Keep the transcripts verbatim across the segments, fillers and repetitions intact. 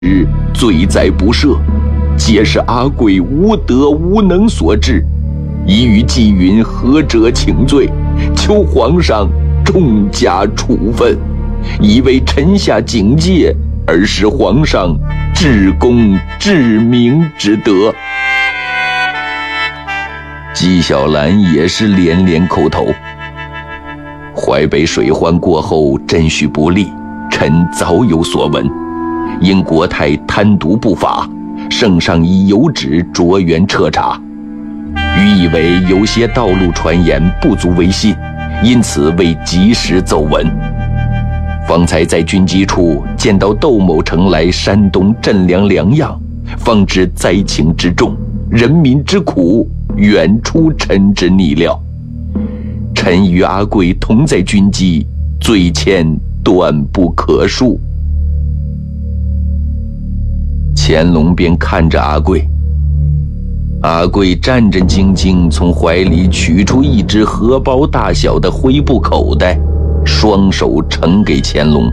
罪哉不赦，皆是阿贵无德无能所致，已与纪云合折请罪，求皇上重加处分，以为臣下警戒，而使皇上治公治民之德。纪晓岚也是连连叩头。淮北水患过后，阵绪不利，臣早有所闻。因国泰贪渎不法，圣上以有旨着员彻查，余以为有些道路传言不足为信，因此未及时奏闻。方才在军机处见到窦某城来山东赈粮粮样，方知灾情之重，人民之苦远出臣之逆料。臣与阿贵同在军机，罪愆断不可恕。乾隆便看着阿贵，阿贵战战兢兢从怀里取出一只荷包大小的灰布口袋，双手呈给乾隆。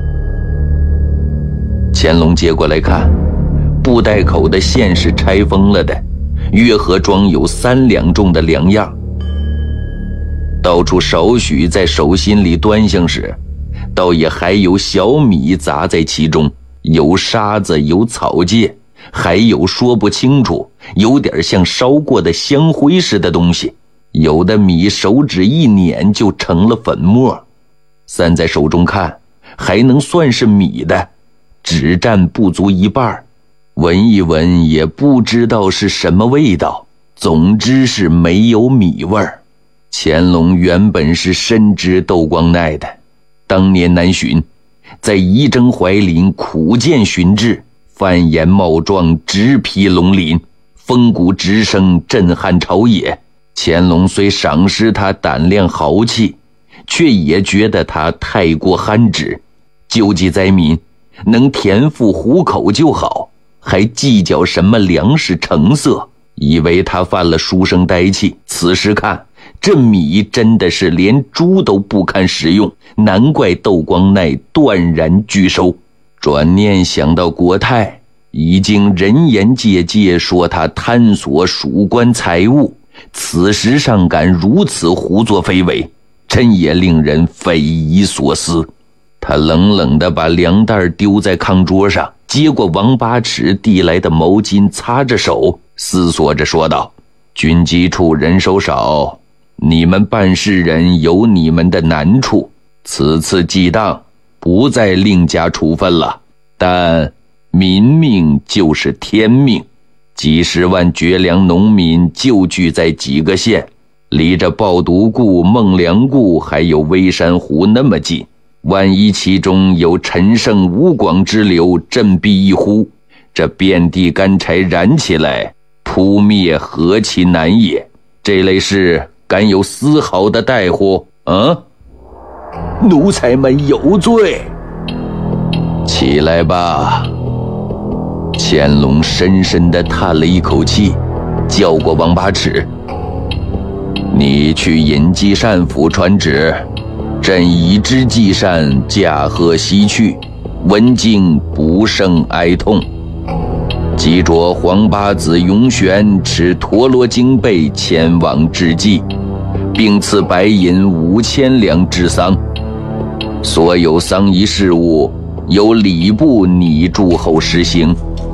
乾隆接过来看，布袋口的线是拆封了的，约合装有三两重的粮样。倒出少许在手心里端详时，倒也还有小米杂在其中，有沙子，有草芥，还有说不清楚，有点像烧过的香灰似的东西。有的米手指一捻就成了粉末，散在手中看，还能算是米的，只占不足一半，闻一闻也不知道是什么味道，总之是没有米味儿。乾隆原本是深知窦光鼐的，当年南巡，在仪征怀林苦见巡治，范言茂壮，直披龙鳞，风骨直声，震撼朝野。乾隆虽赏识他胆量豪气，却也觉得他太过憨直，救济灾民，能填腹糊口就好，还计较什么粮食成色，以为他犯了书生呆气。此时看，这米真的是连猪都不堪食用，难怪窦光鼐断然拒收。转念想到国泰已经人言界界说他贪索属官财物，此时尚敢如此胡作非为，真也令人匪夷所思。他冷冷地把粮袋丢在炕桌上，接过王八尺递来的毛巾擦着手，思索着说道：军机处人手少，你们办事人有你们的难处，此次记当不再另加处分了，但民命就是天命，几十万绝粮农民就聚在几个县，离着抱犊固、孟良固还有微山湖那么近，万一其中有陈胜、吴广之流振臂一呼，这遍地干柴燃起来，扑灭何其难也。这类事敢有丝毫的怠忽啊？奴才们有罪。起来吧。乾隆深深地叹了一口气，叫过王八尺：你去引稽善府传旨，朕已知季善驾鹤西去，文经不胜哀痛，即着黄八子永璇持陀罗经被前往致祭，并赐白银五千两治丧，所有丧仪事务由礼部拟祝后实行。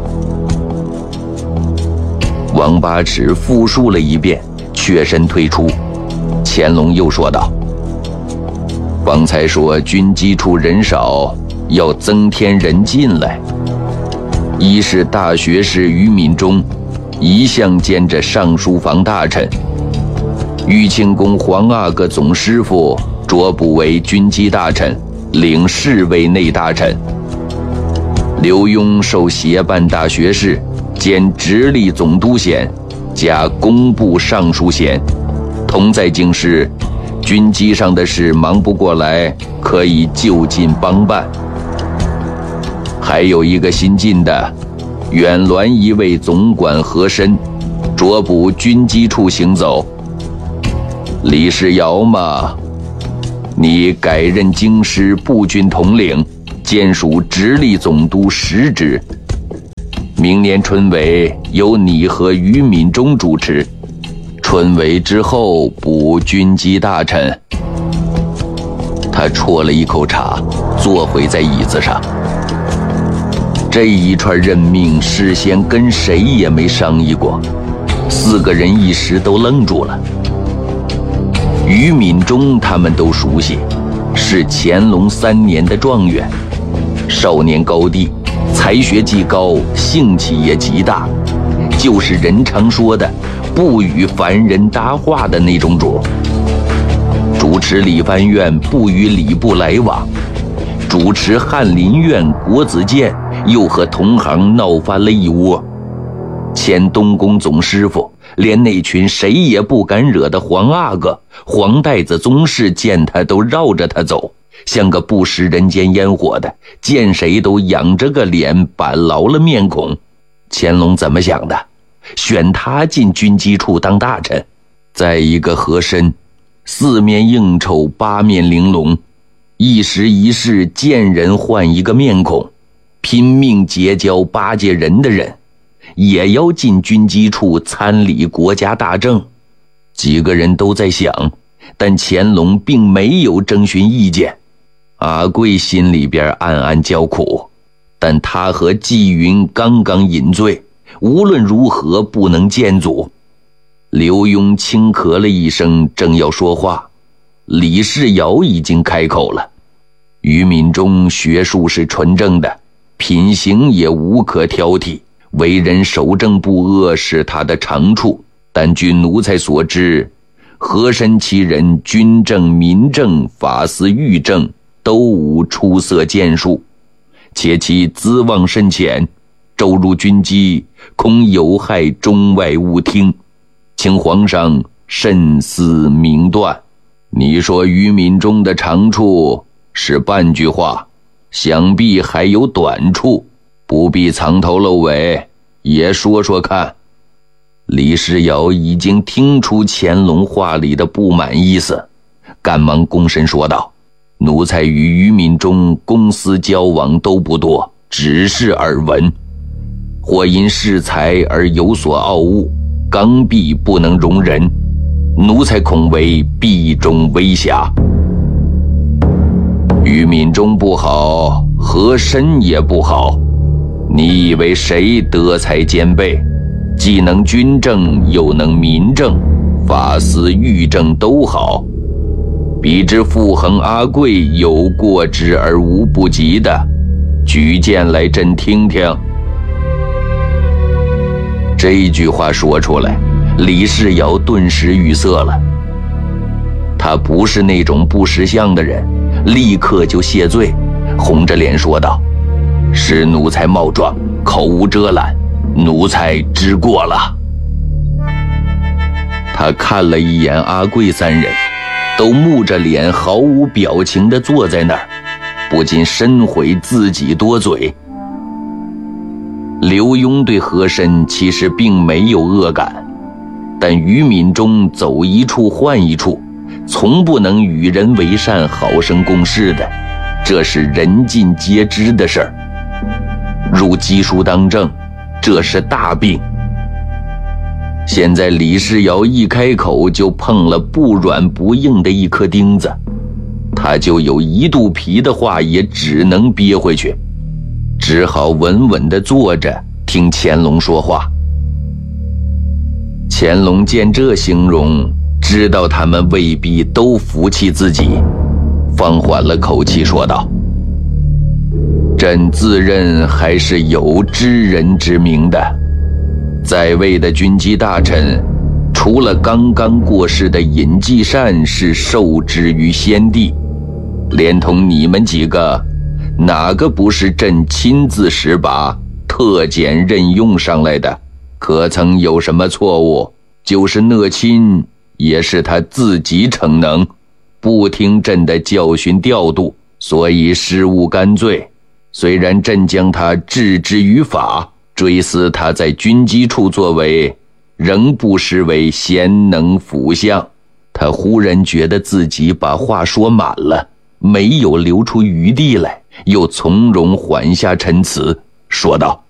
王八尺复述了一遍，却身退出。乾隆又说道：方才说军机处人少，要增添人进来。一是大学士于敏中一向兼着尚书房大臣，玉清宫黄阿哥总师傅擢补为军机大臣，领侍卫内大臣。刘墉受协办大学士兼直隶总督衔，加工部尚书衔，同在京师，军机上的事忙不过来，可以就近帮办。还有一个新进的，远銮一位总管和珅，擢补军机处行走。李世尧嘛，你改任京师步军统领，兼属直隶总督实职， 明年春闱由你和于敏中主持，春闱之后补军机大臣。他啜了一口茶，坐回在椅子上。这一串任命事先跟谁也没商议过，四个人一时都愣住了。于敏中他们都熟悉，是乾隆三年的状元，少年高第，才学既高，性气也极大，就是人常说的不与凡人搭话的那种主。主持理藩院不与礼部来往，主持翰林院国子监又和同行闹翻了一窝。前东宫总师傅连那群谁也不敢惹的黄阿哥、黄带子宗室见他都绕着他走，像个不食人间烟火的，见谁都仰着个脸，板牢了面孔。乾隆怎么想的？选他进军机处当大臣。再一个和珅，四面应酬，八面玲珑，一时一世见人换一个面孔，拼命结交巴结人的人，也要进军机处参理国家大政。几个人都在想，但乾隆并没有征询意见。阿贵心里边暗暗叫苦，但他和纪云刚刚饮醉，无论如何不能见阻。刘墉轻咳了一声，正要说话，李世尧已经开口了。于敏中学术是纯正的，品行也无可挑剔，为人守正不阿是他的长处，但据奴才所知，和珅其人军政民政法司狱政都无出色建树，且其资望深浅，骤入军机恐有害中外务厅，请皇上慎思明断。你说于敏中的长处是半句话，想必还有短处，不必藏头露尾，也说说看。李世尧已经听出乾隆话里的不满意思，赶忙躬身说道：奴才与于敏中公私交往都不多，只是耳闻，或因恃才而有所傲物，刚愎不能容人，奴才恐为弊中微瑕。于敏中不好，和珅也不好，你以为谁德才兼备，既能军政又能民政，法司狱政都好？比之傅恒、阿贵有过之而无不及的，举荐来朕听听。这一句话说出来，李世尧顿时语塞了。他不是那种不识相的人，立刻就谢罪，红着脸说道：是奴才冒撞，口无遮拦，奴才知过了。他看了一眼阿贵三人，都木着脸毫无表情地坐在那儿，不禁深悔自己多嘴。刘墉对和珅其实并没有恶感，但于敏中走一处换一处，从不能与人为善，好生共事的，这是人尽皆知的事儿。入机书当政，这是大病。现在李世尧一开口就碰了不软不硬的一颗钉子，他就有一肚皮的话也只能憋回去，只好稳稳地坐着听乾隆说话。乾隆见这形容，知道他们未必都服气自己，放缓了口气说道：朕自认还是有知人之明的，在位的军机大臣，除了刚刚过世的尹继善是受制于先帝，连同你们几个，哪个不是朕亲自识拔特拣任用上来的？可曾有什么错误？就是讷亲也是他自己逞能，不听朕的教训调度，所以失误甘罪。虽然朕将他置之于法，追思他在军机处作为，仍不失为贤能辅相。他忽然觉得自己把话说满了，没有留出余地来，又从容缓下陈词，说道：